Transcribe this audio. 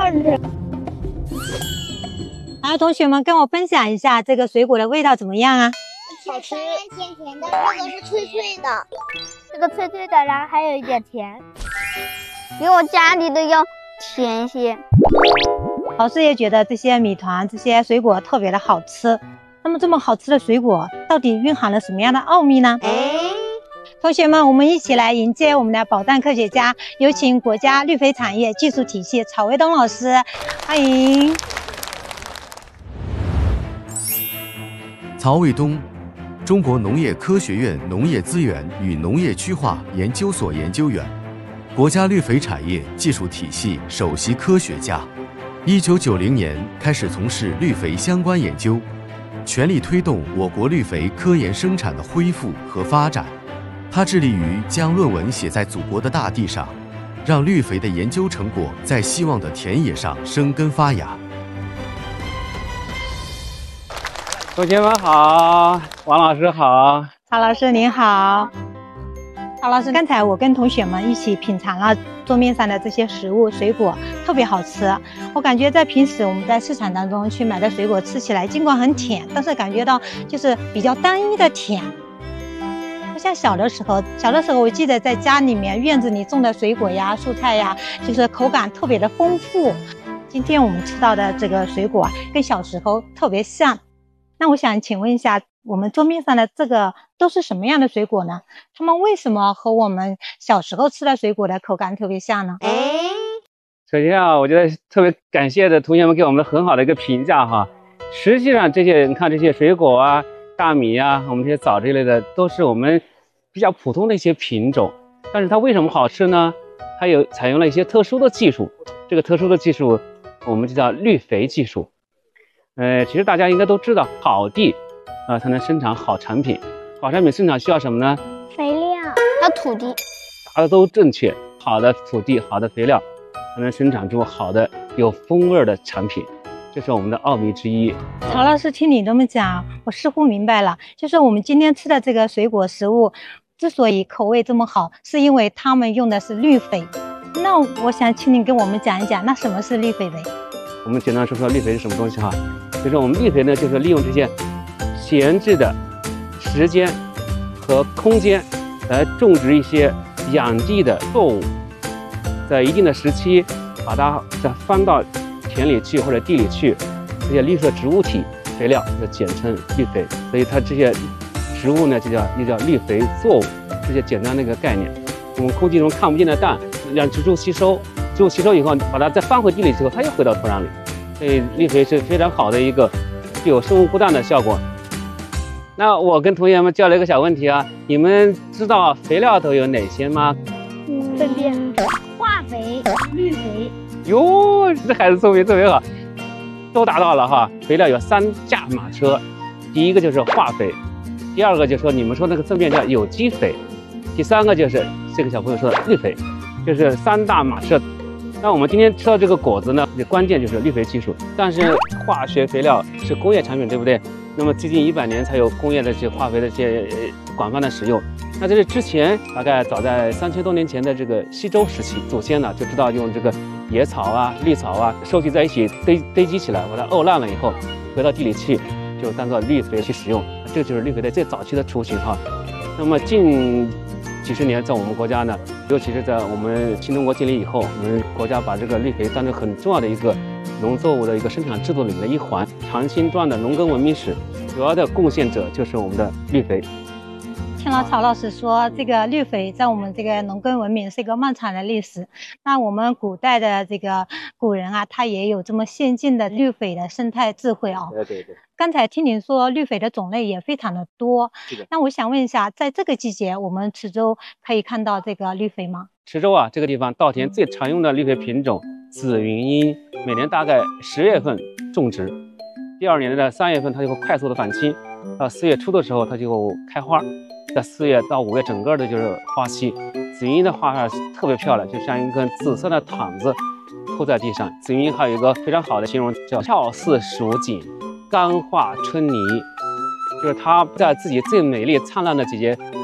吃。 好，同学们跟我分享一下这个水果的味道怎么样啊？ 好吃，甜甜的，这个是脆脆的，这个脆脆的，然后还有一点甜，比我家里的要甜一些。 老师也觉得这些米团、这些水果特别的好吃。那么这么好吃的水果，到底蕴含了什么样的奥秘呢？同学们，我们一起来迎接我们的宝藏科学家，有请国家绿肥产业技术体系曹卫东老师，欢迎。 曹卫东，中国农业科学院农业资源与农业区划研究所研究员，国家绿肥产业技术体系首席科学家。1990年开始从事绿肥相关研究，全力推动我国绿肥科研生产的恢复和发展。他致力于将论文写在祖国的大地上，让绿肥的研究成果在希望的田野上生根发芽。 同学们好，王老师好， 曹老师您好。曹老师，刚才我跟同学们一起品尝了桌面上的这些食物水果，特别好吃。我感觉在平时我们在市场当中去买的水果吃起来尽管很甜，但是感觉到就是比较单一的甜。不像小的时候我记得在家里面院子里种的水果呀、蔬菜呀，就是口感特别的丰富。今天我们吃到的这个水果跟小时候特别像。那我想请问一下，我们桌面上的这个都是什么样的水果呢？它们为什么和我们小时候吃的水果的口感特别像呢？ 首先啊，我觉得特别感谢的同学们给我们的很好的一个评价哈。实际上这些你看这些水果啊、大米啊、我们这些枣之类的，都是我们比较普通的一些品种。但是它为什么好吃呢？它采用了一些特殊的技术，这个特殊的技术我们就叫绿肥技术。其实大家应该都知道，好地才能生产好产品。好产品生产需要什么呢？ 肥料，还有土地， 答的都正确。好的土地、好的肥料，才能生产出好的有风味的产品，这是我们的奥秘之一。 曹老师，听你这么讲，我似乎明白了，就是我们今天吃的这个水果食物，之所以口味这么好，是因为他们用的是绿肥。那我想请你跟我们讲一讲，那什么是绿肥呗？ 我们简单说说绿肥是什么东西哈，就是我们绿肥呢，就是利用这些闲置的时间和空间来种植一些养地的作物，在一定的时期把它再翻到田里去或者地里去，这些绿色植物体肥料就简称绿肥，所以它这些植物呢又叫绿肥作物，这些简单的一个概念。我们空气中看不见的氮让植物吸收，植物吸收以后把它再翻回地里之后，它又回到土壤里，所以绿肥是非常好的一个具有生物固氮的效果。那我跟同学们交流一个小问题啊，你们知道肥料都有哪些吗？ 粪便、化肥、绿肥。 哟，这孩子聪明特别好，都达到了哈。肥料有3驾马车，第一个就是化肥，第二个就是说你们说那个粪便叫有机肥，第3个就是这个小朋友说的绿肥，就是3大马车。那我们今天吃到这个果子呢，关键就是绿肥技术。但是化学肥料是工业产品，对不对？那么接近100年才有工业的这些化肥的这些广泛的使用。那在这之前，大概早在3000多年前的这个西周时期，祖先呢就知道用这个野草啊、绿草啊收集在一起堆积起来，把它沤烂了以后，回到地里去，就当做绿肥去使用。这就是绿肥的最早期的雏形哈。那么近几十年，在我们国家呢，尤其是在我们新中国建立以后，我们国家把这个绿肥当成很重要的一个农作物的一个生产制度里面的一环。长青段的农耕文明史主要的贡献者就是我们的绿肥。 听了曹老师说，这个绿肥在我们这个农耕文明是一个漫长的历史。那我们古代的这个古人啊，他也有这么先进的绿肥的生态智慧啊。 对。 刚才听您说绿肥的种类也非常的多，那我想问一下，在这个季节我们池州可以看到这个绿肥吗？ 池州啊，这个地方稻田最常用的绿肥品种紫云英，每年大概10月份种植，第2年的3月份它就会快速的返青，到4月初的时候它就会开花，在4月到5月整个的就是花期。紫云英的花特别漂亮，就像一根紫色的毯子铺在地上。紫云英还有一个非常好的形容，叫俏似蜀锦，甘化春泥，就是它在自己最美丽灿烂的季节